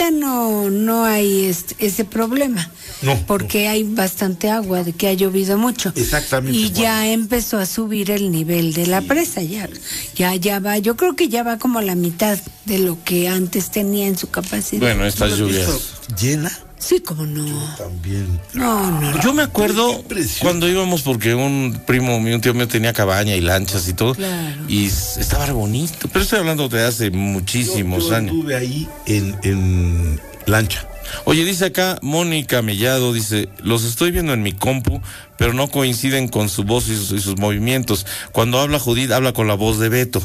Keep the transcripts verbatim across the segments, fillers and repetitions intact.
ya no, no hay este, ese problema. No. Porque no. hay bastante agua, de que ha llovido mucho. Exactamente. Y ya bueno. empezó a subir el nivel de la sí. presa, ya, ya, ya va, yo creo que ya va como a la mitad de lo que antes tenía en su capacidad. Bueno, estas lluvias. ¿Llena? Sí, como no. Yo también. No, no. Yo me acuerdo cuando íbamos, porque un primo mío, un tío mío tenía cabaña y lanchas y todo. Claro. Y estaba bonito. Pero estoy hablando de hace muchísimos yo, yo años. Estuve ahí en, en lancha. Oye, dice acá Mónica Mellado, dice, los estoy viendo en mi compu, pero no coinciden con su voz y sus, y sus movimientos. Cuando habla Judith, habla con la voz de Beto.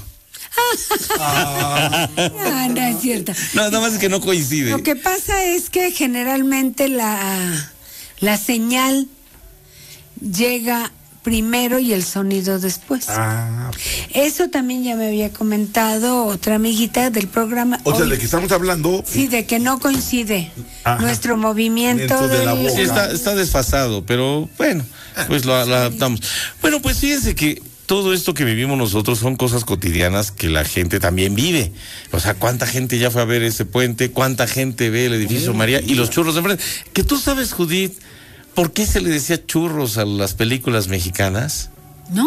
Ah, no, no es cierto. No, nada más es que no coincide. Lo que pasa es que generalmente la, la señal llega primero y el sonido después. Ah. Eso también ya me había comentado otra amiguita del programa. O sea, Hoy, de que estamos hablando. Sí, de que no coincide Ajá. nuestro movimiento de la del... boca. Sí, está, está desfasado, pero bueno, pues lo, lo adaptamos. Bueno, pues fíjense que todo esto que vivimos nosotros son cosas cotidianas que la gente también vive. O sea, ¿cuánta gente ya fue a ver ese puente? ¿Cuánta gente ve el edificio María y los churros de enfrente? Que tú sabes, Judith, ¿por qué se le decía churros a las películas mexicanas? ¿No?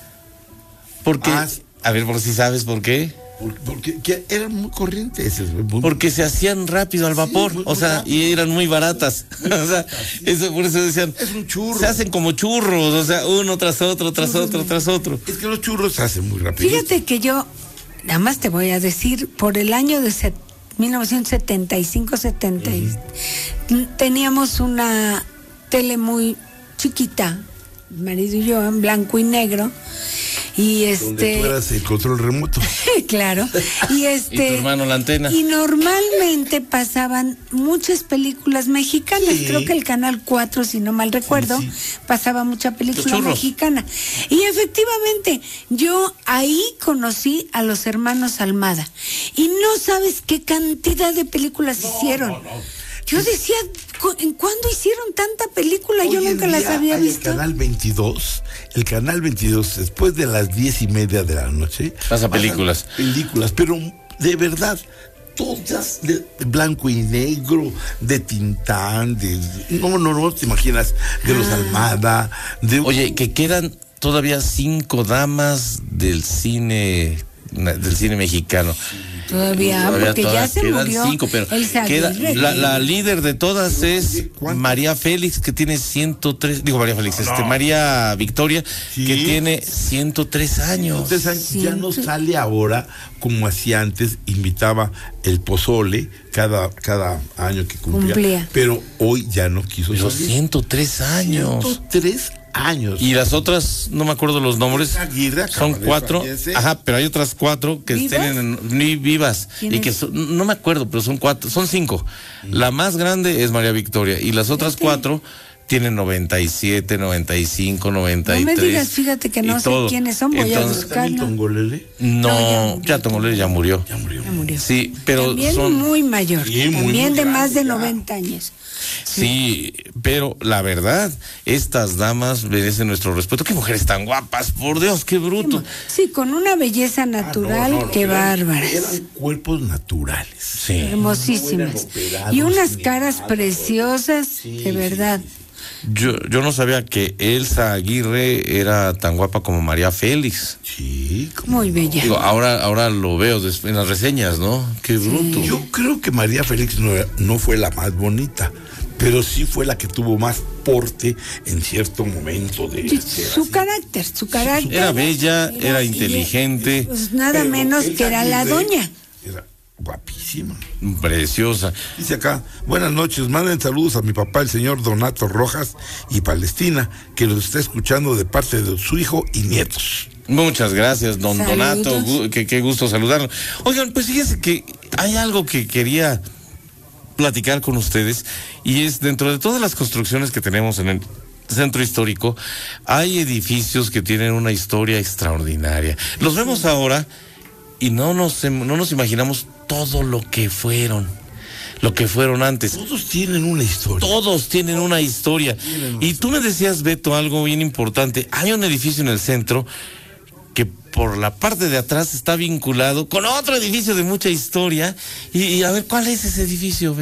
Porque, ah, a ver, por si sabes por qué. Porque que eran muy corrientes. Muy, porque se hacían rápido al vapor, sí, muy, o sea, rápido. Y eran muy baratas. O sea, eso, por eso decían, es un churro. Se hacen como churros, o sea, uno tras otro, tras otro, otro, tras otro. Es que los churros se hacen muy rápido. Fíjate que yo, nada más te voy a decir, por el año de set, mil novecientos setenta y cinco setenta, uh-huh. teníamos una tele muy chiquita, mi marido y yo, en blanco y negro. Y este. Donde tú eras el control remoto. Claro. Y este. Y tu hermano la antena. Y normalmente pasaban muchas películas mexicanas. Sí. Creo que el canal cuatro, si no mal recuerdo, sí, sí. pasaba mucha película mexicana. Y efectivamente, yo ahí conocí a los hermanos Almada. Y no sabes qué cantidad de películas no, hicieron. No, no. Yo decía, ¿en cuándo hicieron tanta película? Hoy Yo nunca las había visto. El canal veintidós, el canal veintidós, después de las diez y media de la noche. Pasa películas. Películas, pero de verdad, todas de blanco y negro, de Tintán, de. No, no, no te imaginas, de ah. los Almada. De... Oye, que quedan todavía cinco damas del cine, del cine mexicano. Todavía, todavía, porque todavía ya se quedan murió cinco, pero queda, la, la líder de todas es María Félix, que tiene ciento tres, digo María Félix, no. este María Victoria, sí. que tiene ciento tres años. ciento tres años. Sí. Ya no sale ahora como hacía antes, invitaba el pozole cada, cada año que cumplía, cumplía. Pero hoy ya no quiso salir. ciento tres años. ciento tres años. Y las otras, no me acuerdo los nombres, Aguirre, son cuatro, ajá, pero hay otras cuatro que tienen ni vivas y que son, no me acuerdo, pero son cuatro, son cinco. Mm. La más grande es María Victoria y las otras okay. cuatro tienen noventa y siete, noventa y cinco, noventa y tres. No me digas, fíjate que no sé todo. quiénes son, voy Entonces, a buscarlo. ¿Tongolele? No, no, ya Tongolele ya murió. Ya murió. Ya murió. Sí, pero también son muy mayor, sí, muy, también muy de grande, más de ya. noventa años. Sí, pero la verdad, estas damas merecen nuestro respeto. Qué mujeres tan guapas, por Dios, qué bruto. Sí, con una belleza natural, ah, no, no, no, qué bárbaras. Eran cuerpos naturales. Sí. Hermosísimas. Y unas caras preciosas, sí, de verdad. Sí, sí. Yo, yo no sabía que Elsa Aguirre era tan guapa como María Félix. Sí. Muy bella. Digo, ahora, ahora lo veo en las reseñas, ¿no? Qué sí. bruto. Yo creo que María Félix no, no fue la más bonita, pero sí fue la que tuvo más porte en cierto momento de sí, su carácter, su carácter. Era bella, era, era inteligente. Pues nada menos que era la doña. Era guapísima. Preciosa. Dice acá, buenas noches, manden saludos a mi papá, el señor Donato Rojas y Palestina, que los está escuchando de parte de su hijo y nietos. Muchas gracias, don Saludos. Donato, que qué gusto saludarlo. Oigan, pues fíjense que hay algo que quería platicar con ustedes, y es dentro de todas las construcciones que tenemos en el centro histórico, hay edificios que tienen una historia extraordinaria. Los vemos ahora y no nos, no nos imaginamos todo lo que fueron, lo que fueron antes. Todos tienen una historia. Todos tienen una historia. Y tú me decías, Beto, algo bien importante. Hay un edificio en el centro que por la parte de atrás está vinculado con otro edificio de mucha historia. Y, y a ver, ¿cuál es ese edificio, Beto?